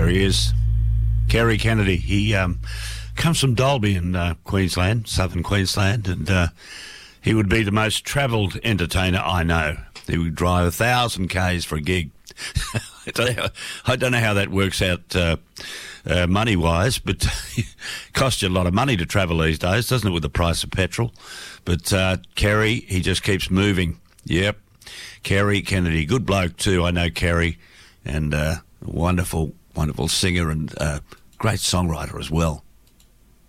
There he is. Kerry Kennedy. He comes from Dalby in Queensland, southern Queensland, and he would be the most travelled entertainer I know. He would drive 1,000 Ks for a gig. I don't know how that works out money-wise, but it costs you a lot of money to travel these days, doesn't it, with the price of petrol? But Kerry, he just keeps moving. Yep. Kerry Kennedy. Good bloke too. I know Kerry, and wonderful, wonderful singer and great songwriter as well.